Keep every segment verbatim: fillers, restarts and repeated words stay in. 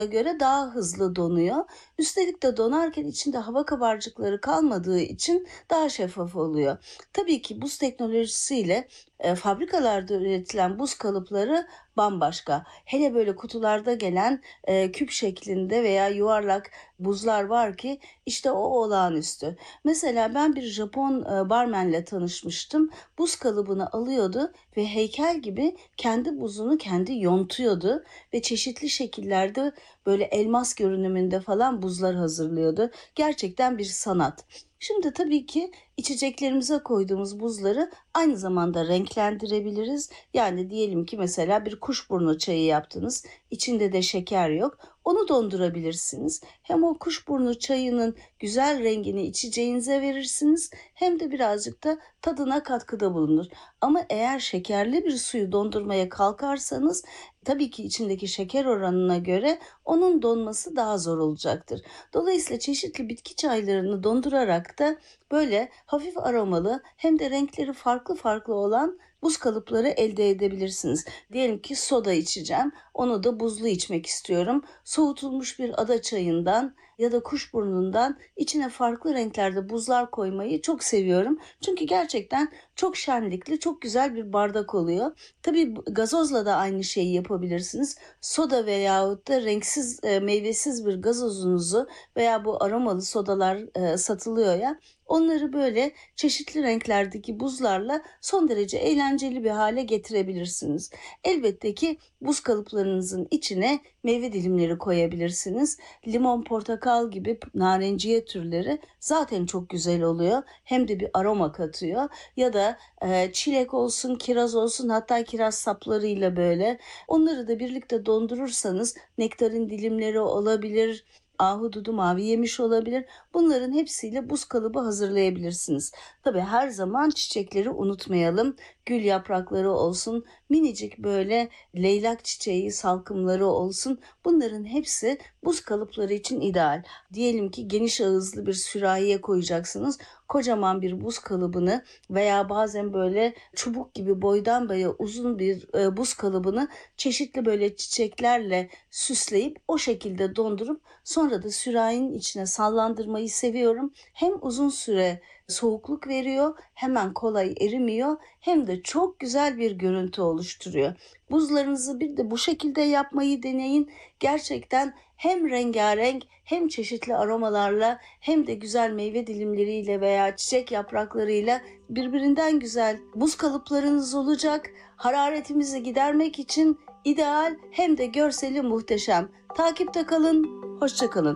göre daha hızlı donuyor. Üstelik de donarken içinde hava kabarcıkları kalmadığı için daha şeffaf oluyor. Tabii ki buz teknolojisiyle e, fabrikalarda üretilen buz kalıpları bambaşka. Hele böyle kutularda gelen e, küp şeklinde veya yuvarlak buzlar var ki işte o olağanüstü. Mesela ben bir Japon e, barmenle tanışmıştım. Buz kalıbını alıyordu ve heykel gibi kendi buzunu kendi yontuyordu ve çeşitli şekillerde böyle elmas görünümünde falan buzlar hazırlıyordu. Gerçekten bir sanat. Şimdi tabii ki içeceklerimize koyduğumuz buzları aynı zamanda renklendirebiliriz. Yani diyelim ki mesela bir kuşburnu çayı yaptınız. İçinde de şeker yok. Onu dondurabilirsiniz. Hem o kuşburnu çayının güzel rengini içeceğinize verirsiniz, hem de birazcık da tadına katkıda bulunur. Ama eğer şekerli bir suyu dondurmaya kalkarsanız tabii ki içindeki şeker oranına göre onun donması daha zor olacaktır. Dolayısıyla çeşitli bitki çaylarını dondurarak da böyle hafif aromalı hem de renkleri farklı farklı olan buz kalıpları elde edebilirsiniz. Diyelim ki soda içeceğim. Onu da buzlu içmek istiyorum. Soğutulmuş bir ada çayından ya da kuşburnundan içine farklı renklerde buzlar koymayı çok seviyorum. Çünkü gerçekten çok şenlikli, çok güzel bir bardak oluyor. Tabii gazozla da aynı şeyi yapabilirsiniz. Soda veyahut da renksiz, e, meyvesiz bir gazozunuzu veya bu aromalı sodalar e, satılıyor ya. Onları böyle çeşitli renklerdeki buzlarla son derece eğlenceli bir hale getirebilirsiniz. Elbette ki buz kalıplarınızın içine meyve dilimleri koyabilirsiniz. Limon, portakal gibi narenciye türleri zaten çok güzel oluyor. Hem de bir aroma katıyor. Ya da e, çilek olsun, kiraz olsun, hatta kiraz saplarıyla böyle. Onları da birlikte dondurursanız nektarin dilimleri olabilir. Ahududu, mavi yemiş olabilir. Bunların hepsiyle buz kalıbı hazırlayabilirsiniz. Tabii her zaman çiçekleri unutmayalım. Gül yaprakları olsun, minicik böyle leylak çiçeği salkımları olsun. Bunların hepsi buz kalıpları için ideal. Diyelim ki geniş ağızlı bir sürahiye koyacaksınız. Kocaman bir buz kalıbını veya bazen böyle çubuk gibi boydan boya uzun bir e, buz kalıbını çeşitli böyle çiçeklerle süsleyip o şekilde dondurup sonra da sürahinin içine sallandırmayı seviyorum. Hem uzun süre soğukluk veriyor, hemen kolay erimiyor, hem de çok güzel bir görüntü oluşturuyor. Buzlarınızı bir de bu şekilde yapmayı deneyin. Gerçekten hem rengarenk hem çeşitli aromalarla hem de güzel meyve dilimleriyle veya çiçek yapraklarıyla birbirinden güzel buz kalıplarınız olacak. Hararetimizi gidermek için ideal, hem de görseli muhteşem. Takipte kalın, hoşça kalın.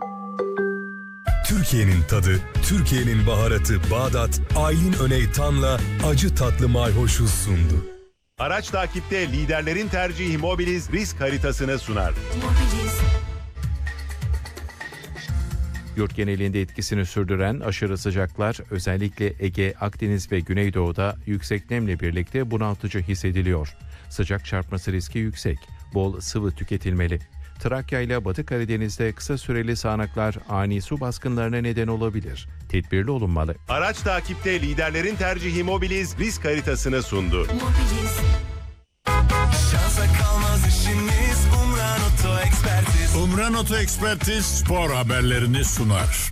Türkiye'nin tadı, Türkiye'nin baharatı Bağdat, Aylin Öneytan'la acı tatlı mayhoşu sundu. Araç takipte liderlerin tercihi Mobiliz risk haritasını sunar. Yurt genelinde etkisini sürdüren aşırı sıcaklar özellikle Ege, Akdeniz ve Güneydoğu'da yüksek nemle birlikte bunaltıcı hissediliyor. Sıcak çarpması riski yüksek, bol sıvı tüketilmeli. Trakya ile Batı Karadeniz'de kısa süreli sağanaklar ani su baskınlarına neden olabilir. Tedbirli olunmalı. Araç takipte liderlerin tercihi Mobiliz risk haritasını sundu. Mobiliz. Şansa kalmaz işimiz Umran Oto Ekspertiz. Umran Oto Ekspertiz spor haberlerini sunar.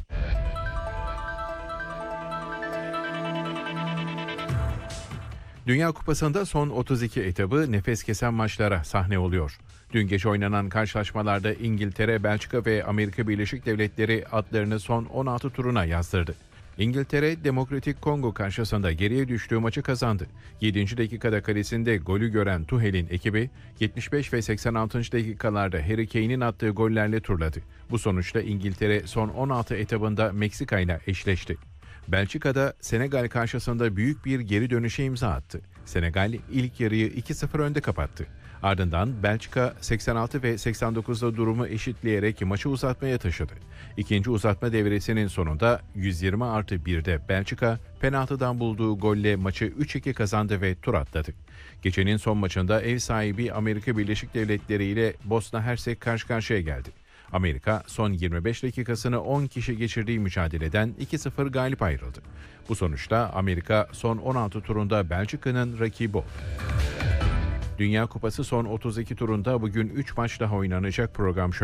Dünya Kupası'nda son otuz iki etabı nefes kesen maçlara sahne oluyor. Dün gece oynanan karşılaşmalarda İngiltere, Belçika ve Amerika Birleşik Devletleri adlarını son on altı turuna yazdırdı. İngiltere, Demokratik Kongo karşısında geriye düştüğü maçı kazandı. yedinci dakikada kalesinde golü gören Tuhel'in ekibi yetmiş beş ve seksen altıncı dakikalarda Harry Kane'in attığı gollerle turladı. Bu sonuçla İngiltere son on altı etabında Meksika ile eşleşti. Belçika'da Senegal karşısında büyük bir geri dönüşe imza attı. Senegal ilk yarıyı iki sıfır önde kapattı. Ardından Belçika seksen altı ve seksen dokuzda durumu eşitleyerek maçı uzatmaya taşıdı. İkinci uzatma devresinin sonunda yüz yirmi artı birde Belçika penaltıdan bulduğu golle maçı üç iki kazandı ve tur atladı. Gecenin son maçında ev sahibi Amerika Birleşik Devletleri ile Bosna Hersek karşı karşıya geldi. Amerika son yirmi beş dakikasını on kişi geçirdiği mücadeleden iki sıfır galip ayrıldı. Bu sonuçta Amerika son on altı turunda Belçika'nın rakibi oldu. Dünya Kupası son otuz iki turunda bugün üç maç daha oynanacak. Program şöyle: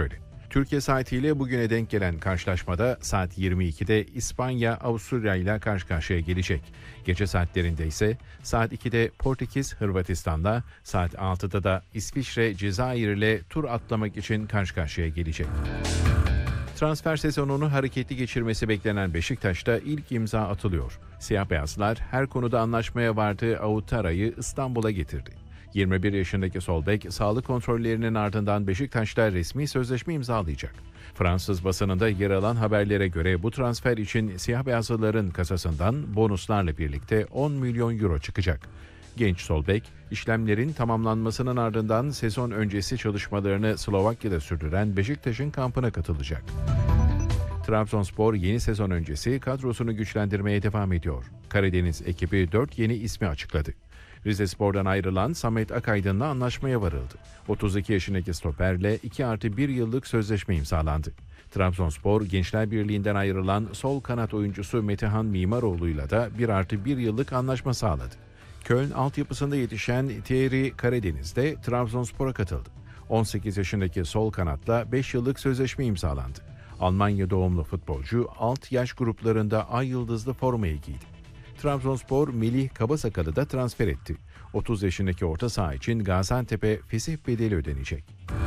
Türkiye saatiyle bugüne denk gelen karşılaşmada saat yirmi ikide İspanya Avusturya ile karşı karşıya gelecek. Gece saatlerinde ise saat ikide Portekiz Hırvatistan'la, saat altıda da İsviçre Cezayir ile tur atlamak için karşı karşıya gelecek. Transfer sezonunu hareketli geçirmesi beklenen Beşiktaş'ta ilk imza atılıyor. Siyah beyazlar her konuda anlaşmaya vardığı Outara'yı İstanbul'a getirdi. yirmi bir yaşındaki sol bek sağlık kontrollerinin ardından Beşiktaş'ta resmi sözleşme imzalayacak. Fransız basınında yer alan haberlere göre bu transfer için siyah beyazlıların kasasından bonuslarla birlikte on milyon euro çıkacak. Genç sol bek, işlemlerin tamamlanmasının ardından sezon öncesi çalışmalarını Slovakya'da sürdüren Beşiktaş'ın kampına katılacak. Trabzonspor yeni sezon öncesi kadrosunu güçlendirmeye devam ediyor. Karadeniz ekibi dört yeni ismi açıkladı. Rizespor'dan ayrılan Samet Akaydın'la anlaşmaya varıldı. otuz iki yaşındaki stoperle iki artı bir yıllık sözleşme imzalandı. Trabzonspor, Gençler Birliği'nden ayrılan sol kanat oyuncusu Metehan Mimaroğlu'yla da bir artı bir yıllık anlaşma sağladı. Köln altyapısında yetişen Thierry Karadeniz de Trabzonspor'a katıldı. on sekiz yaşındaki sol kanatla beş yıllık sözleşme imzalandı. Almanya doğumlu futbolcu alt yaş gruplarında ay yıldızlı formayı giydi. Trabzonspor, Melih Kabasakal'ı da transfer etti. otuz yaşındaki orta saha için Gaziantep'e fesih bedeli ödenecek.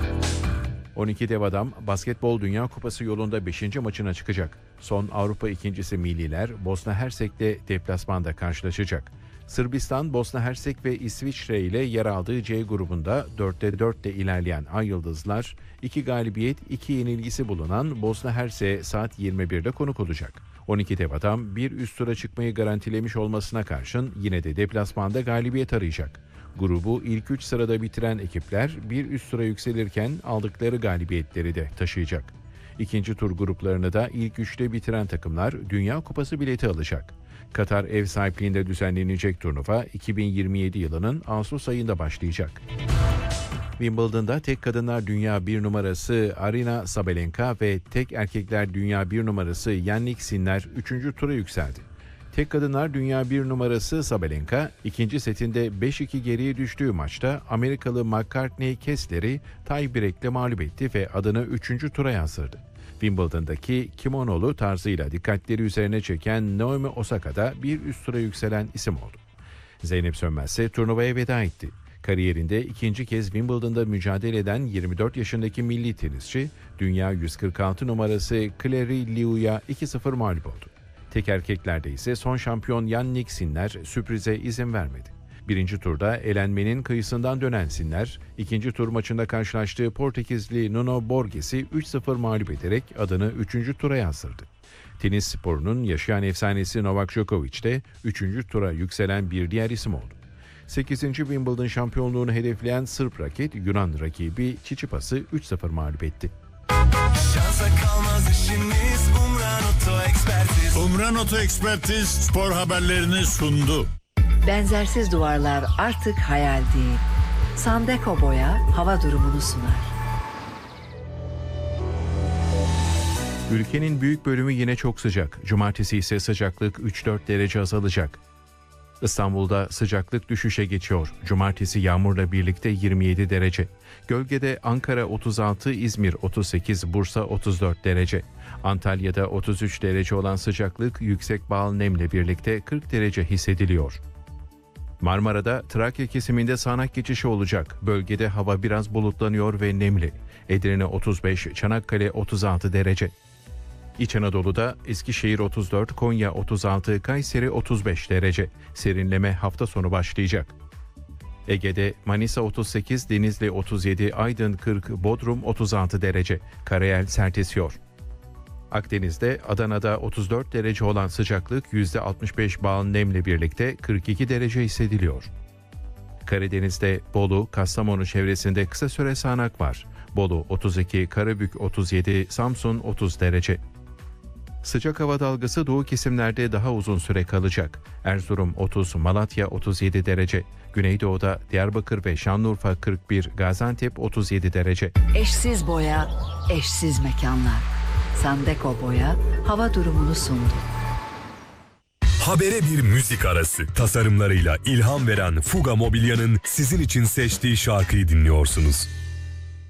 on iki dev adam Basketbol Dünya Kupası yolunda beşinci maçına çıkacak. Son Avrupa ikincisi milliler Bosna Hersek'le deplasmanda karşılaşacak. Sırbistan, Bosna Hersek ve İsviçre ile yer aldığı C grubunda dörtte dörtle ilerleyen Ay Yıldızlar, iki galibiyet, iki yenilgisi bulunan Bosna Hersek'e saat yirmi birde konuk olacak. on iki dev adam bir üst tura çıkmayı garantilemiş olmasına karşın yine de deplasmanda galibiyet arayacak. Grubu ilk üç sırada bitiren ekipler bir üst tura yükselirken aldıkları galibiyetleri de taşıyacak. İkinci tur gruplarını da ilk üçte bitiren takımlar Dünya Kupası bileti alacak. Katar ev sahipliğinde düzenlenecek turnuva iki bin yirmi yedi yılının Ağustos ayında başlayacak. Wimbledon'da tek kadınlar dünya bir numarası Aryna Sabalenka ve tek erkekler dünya bir numarası Yannick Sinner üçüncü tura yükseldi. Tek kadınlar dünya bir numarası Sabalenka, ikinci setinde beş iki geriye düştüğü maçta Amerikalı McCartney Kessler'i tie-break'le mağlup etti ve adını üçüncü tura yazdırdı. Wimbledon'daki kimonolu tarzıyla dikkatleri üzerine çeken Naomi Osaka da bir üst tura yükselen isim oldu. Zeynep Sönmez ise turnuvaya veda etti. Kariyerinde ikinci kez Wimbledon'da mücadele eden yirmi dört yaşındaki milli tenisçi, dünya yüz kırk altı numarası Clary Liu'ya iki sıfır mağlup oldu. Tek erkeklerde ise son şampiyon Yannick Sinner sürprize izin vermedi. Birinci turda elenmenin kıyısından dönen Sinner, ikinci tur maçında karşılaştığı Portekizli Nuno Borges'i üç sıfır mağlup ederek adını üçüncü tura yazdırdı. Tenis sporunun yaşayan efsanesi Novak Djokovic de üçüncü tura yükselen bir diğer isim oldu. sekizinci Wimbledon şampiyonluğunu hedefleyen Sırp raket Yunan rakibi Çiçipas'ı üç sıfır mağlup etti. Şansa kalmaz işiniz Umran Oto Ekspertiz. Umran Oto Ekspertiz spor haberlerini sundu. Benzersiz duvarlar artık hayal değil. Sandeko Boya hava durumunu sunar. Ülkenin büyük bölümü yine çok sıcak. Cumartesi ise sıcaklık üç dört derece azalacak. İstanbul'da sıcaklık düşüşe geçiyor. Cumartesi yağmurla birlikte yirmi yedi derece. Gölgede Ankara otuz altı, İzmir otuz sekiz, Bursa otuz dört derece. Antalya'da otuz üç derece olan sıcaklık yüksek bağıl nemle birlikte kırk derece hissediliyor. Marmara'da Trakya kesiminde sağanak geçişi olacak. Bölgede hava biraz bulutlanıyor ve nemli. Edirne otuz beş, Çanakkale otuz altı derece. İç Anadolu'da Eskişehir otuz dört, Konya otuz altı, Kayseri otuz beş derece. Serinleme hafta sonu başlayacak. Ege'de Manisa otuz sekiz, Denizli otuz yedi, Aydın kırk, Bodrum otuz altı derece. Karayel sert esiyor. Akdeniz'de Adana'da otuz dört derece olan sıcaklık yüzde altmış beş bağlı nemle birlikte kırk iki derece hissediliyor. Karadeniz'de Bolu, Kastamonu çevresinde kısa süre sağanak var. Bolu otuz iki, Karabük otuz yedi, Samsun otuz derece. Sıcak hava dalgası doğu kesimlerde daha uzun süre kalacak. Erzurum otuz, Malatya otuz yedi derece. Güneydoğu'da Diyarbakır ve Şanlıurfa kırk bir, Gaziantep otuz yedi derece. Eşsiz boya, eşsiz mekanlar. Sandeko Boya hava durumunu sundu. Habere bir müzik arası. Tasarımlarıyla ilham veren Fuga Mobilya'nın sizin için seçtiği şarkıyı dinliyorsunuz.